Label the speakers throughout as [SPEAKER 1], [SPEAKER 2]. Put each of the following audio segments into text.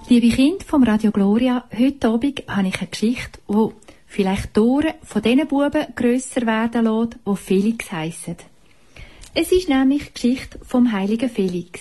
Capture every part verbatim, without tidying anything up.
[SPEAKER 1] Liebe Kinder vom Radio Gloria, heute Abend habe ich eine Geschichte, die vielleicht die Ohren von diesen Buben grösser werden lässt, die Felix heissen. Es ist nämlich die Geschichte vom heiligen Felix.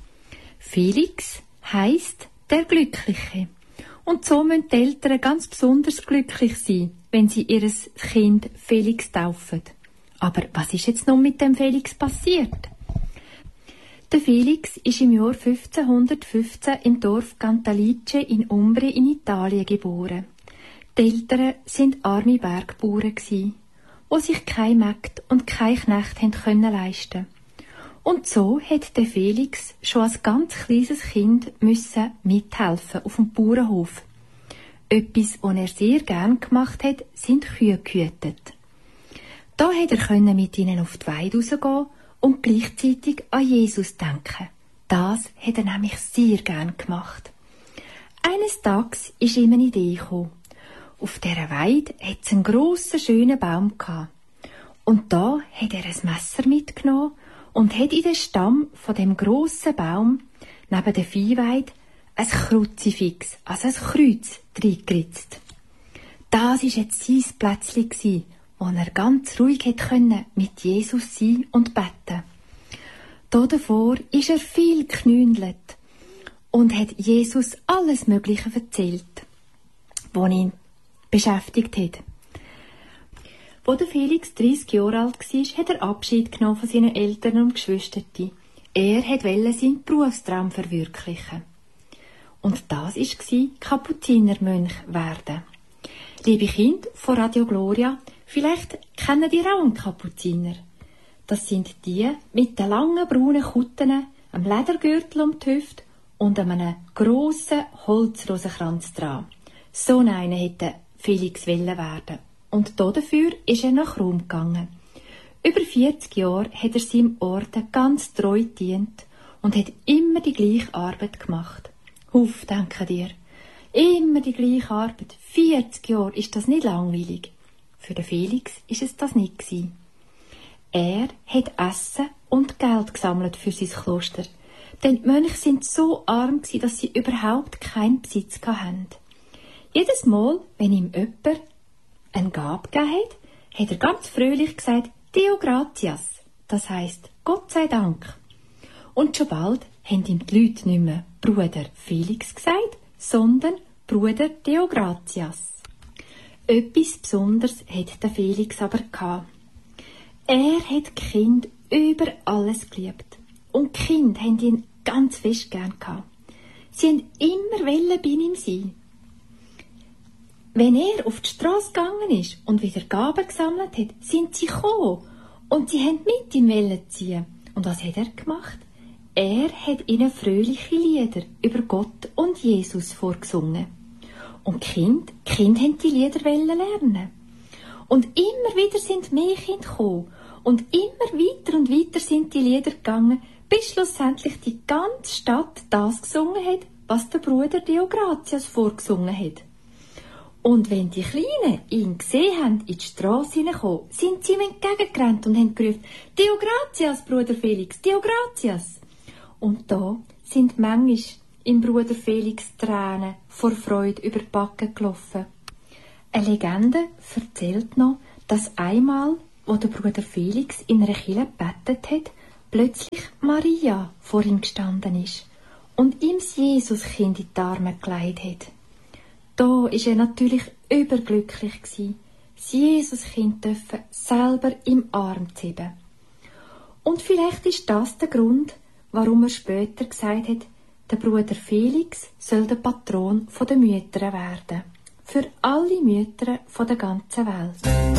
[SPEAKER 1] Felix heisst der Glückliche. Und so müssen die Eltern ganz besonders glücklich sein, wenn sie ihr Kind Felix taufen. Aber was ist jetzt nun mit dem Felix passiert? Der Felix ist im Jahr fünfzehnhundertfünfzehn im Dorf Cantalice in Umbria in Italien geboren. Die Eltern waren arme Bergbauern, die sich keine Mägde und keine Knechte können leisten. Und so hat der Felix schon als ganz kleines Kind müssen mithelfen auf dem Bauernhof. Etwas, was er sehr gern gemacht hat, sind Kühe gehütet. Da hat er mit ihnen auf die Weide rausgehen und gleichzeitig an Jesus denken. Das hat er nämlich sehr gern gemacht. Eines Tages ist ihm eine Idee gekommen. Auf dieser Weide hat es einen grossen, schönen Baum gehabt. Und da hat er ein Messer mitgenommen und hat in den Stamm von dem grossen Baum neben der Viehweide ein Kruzifix, also ein Kreuz, reingeritzt. Das war jetzt sein Plätzchen, wo er ganz ruhig hätte mit Jesus sein und beten. Da davor ist er viel geknündelt und hat Jesus alles Mögliche erzählt, was ihn beschäftigt hat. Als der Felix dreissig Jahre alt war, hat er Abschied genommen von seinen Eltern und Geschwistern. Er wollte seinen Berufstraum verwirklichen. Und das war Kapuzinermönch werden. Liebe Kinder von Radio Gloria, vielleicht kennt ihr auch einen Kapuziner. Das sind die mit den langen braunen Kutten, einem Ledergürtel um die Hüfte und einem grossen Holzrosenkranz dran. So einen hätte Felix werden. Und dafür ist er nach Rom gegangen. Über vierzig Jahre hat er seinem Orden ganz treu gedient und hat immer die gleiche Arbeit gemacht. Huf, denken dir. Immer die gleiche Arbeit. vierzig Jahre, ist das nicht langweilig? Für den Felix ist es das nicht gewesen. Er hat Essen und Geld gesammelt für sein Kloster. Denn die Mönche sind so arm gewesen, dass sie überhaupt keinen Besitz hatten. Jedes Mal, wenn ihm jemand eine Gabe gegeben hat, hat er ganz fröhlich gesagt, Deo gratias. Das heisst, Gott sei Dank. Und schon bald haben ihm die Leute nicht mehr Bruder Felix gesagt, sondern Bruder Deo gratias. Etwas Besonderes hat der Felix aber gehabt. Er hat die Kinder über alles geliebt. Und die Kinder haben ihn ganz fest gern gehabt. Sie wollten immer bei ihm sein. Wenn er auf die Strasse gegangen ist und wieder Gaben gesammelt hat, sind sie gekommen und sie haben mit ihm ziehen. Und was hat er gemacht? Er hat ihnen fröhliche Lieder über Gott und Jesus vorgesungen. Und die Kinder, die Kinder haben die Lieder lernen. Und immer wieder sind mehr Kinder gekommen. Und immer weiter und weiter sind die Lieder gegangen, bis schlussendlich die ganze Stadt das gesungen hat, was der Bruder Deo gratias vorgesungen hat. Und wenn die Kleinen ihn gesehen haben, in die Strasse hineingekommen, sind sie ihm entgegengerannt und haben gerufen, Deo gratias, Bruder Felix, Deo gratias. Und da sind manchmal im Bruder Felix Tränen vor Freude über die Backen gelaufen. Eine Legende erzählt noch, dass einmal, wo der Bruder Felix in einer Kirche gebetet hat, plötzlich Maria vor ihm gestanden ist und ihm das Jesuskind in die Arme gelegt hat. Da war er natürlich überglücklich gewesen, das Jesuskind dürfen selber im Arm zu haben. Und vielleicht ist das der Grund, warum er später gesagt hat, der Bruder Felix soll der Patron der Mütter werden. Für alle Mütter der ganzen Welt.